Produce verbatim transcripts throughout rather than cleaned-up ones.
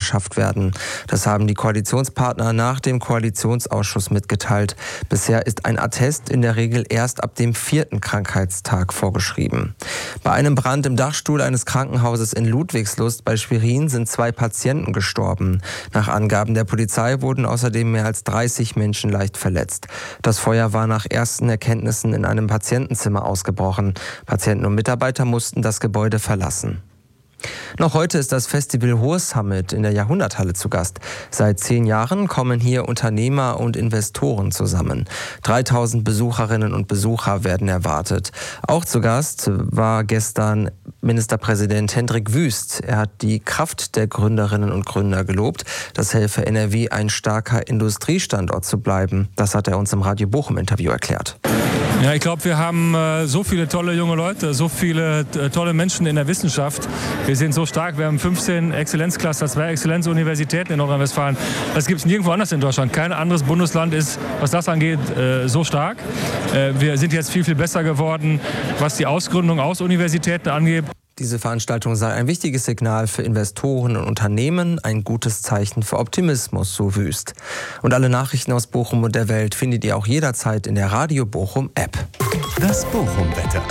abgeschafft werden. Das haben die Koalitionspartner nach dem Koalitionsausschuss mitgeteilt. Bisher ist ein Attest in der Regel erst ab dem vierten Krankheitstag vorgeschrieben. Bei einem Brand im Dachstuhl eines Krankenhauses in Ludwigslust bei Schwerin sind zwei Patienten gestorben. Nach Angaben der Polizei wurden außerdem mehr als dreißig Menschen leicht verletzt. Das Feuer war nach ersten Erkenntnissen in einem Patientenzimmer ausgebrochen. Patienten und Mitarbeiter mussten das Gebäude verlassen. Noch heute ist das Festival Hohe Summit in der Jahrhunderthalle zu Gast. Seit zehn Jahren kommen hier Unternehmer und Investoren zusammen. dreitausend Besucherinnen und Besucher werden erwartet. Auch zu Gast war gestern Ministerpräsident Hendrik Wüst. Er hat die Kraft der Gründerinnen und Gründer gelobt. Das helfe N R W, ein starker Industriestandort zu bleiben. Das hat er uns im Radio Bochum-Interview erklärt. Ja, ich glaube, wir haben äh, so viele tolle junge Leute, so viele äh, tolle Menschen in der Wissenschaft. Wir sind so stark. Wir haben fünfzehn Exzellenzcluster, zwei Exzellenzuniversitäten in Nordrhein-Westfalen. Das gibt es nirgendwo anders in Deutschland. Kein anderes Bundesland ist, was das angeht, äh, so stark. Äh, wir sind jetzt viel, viel besser geworden, was die Ausgründung aus Universitäten angeht. Diese Veranstaltung sei ein wichtiges Signal für Investoren und Unternehmen, ein gutes Zeichen für Optimismus, so Wüst. Und alle Nachrichten aus Bochum und der Welt findet ihr auch jederzeit in der Radio Bochum App. Das Bochum-Wetter.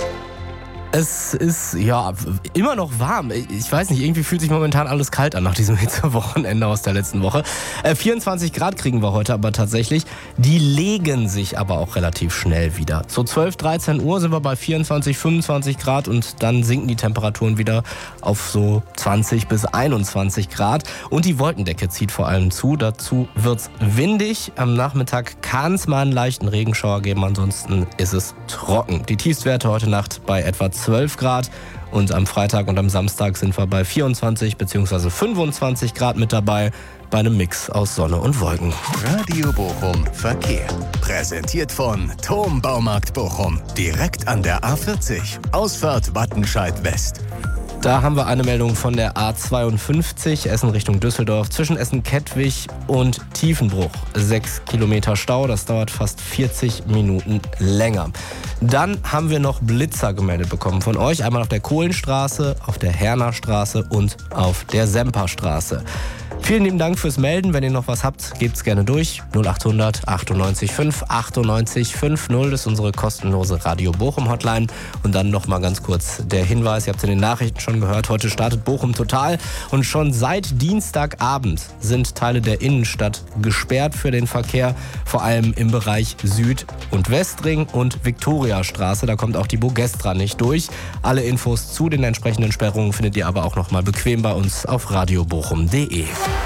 Es ist, ja, immer noch warm. Ich weiß nicht, irgendwie fühlt sich momentan alles kalt an nach diesem Hitzewochenende aus der letzten Woche. Äh, vierundzwanzig Grad kriegen wir heute aber tatsächlich. Die legen sich aber auch relativ schnell wieder. So zwölf, dreizehn Uhr sind wir bei vierundzwanzig, fünfundzwanzig Grad und dann sinken die Temperaturen wieder auf so zwanzig bis einundzwanzig Grad. Und die Wolkendecke zieht vor allem zu. Dazu wird's windig. Am Nachmittag kann es mal einen leichten Regenschauer geben. Ansonsten ist es trocken. Die Tiefstwerte heute Nacht bei etwa zwölf Grad und am Freitag und am Samstag sind wir bei vierundzwanzig bzw. fünfundzwanzig Grad mit dabei, bei einem Mix aus Sonne und Wolken. Radio Bochum Verkehr. Präsentiert von Thom Baumarkt Bochum. Direkt an der A vierzig. Ausfahrt Wattenscheid West. Da haben wir eine Meldung von der A zweiundfünfzig, Essen Richtung Düsseldorf, zwischen Essen-Kettwig und Tiefenbruch. Sechs Kilometer Stau, das dauert fast vierzig Minuten länger. Dann haben wir noch Blitzer gemeldet bekommen von euch, einmal auf der Kohlenstraße, auf der Hernerstraße und auf der Semperstraße. Vielen lieben Dank fürs Melden. Wenn ihr noch was habt, gebt's gerne durch. null achthundert achtundneunzig fünf achtundneunzig fünfzig, das ist unsere kostenlose Radio Bochum Hotline. Und dann noch mal ganz kurz der Hinweis, ihr habt es in den Nachrichten schon gehört, heute startet Bochum Total. Und schon seit Dienstagabend sind Teile der Innenstadt gesperrt für den Verkehr, vor allem im Bereich Süd- und Westring und Viktoriastraße. Da kommt auch die Bogestra nicht durch. Alle Infos zu den entsprechenden Sperrungen findet ihr aber auch noch mal bequem bei uns auf radiobochum punkt de.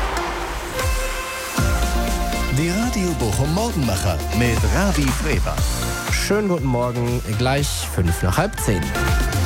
Die Radio Bochum Morgenmacher mit Ravi Freber. Schönen guten Morgen, gleich fünf nach halb zehn.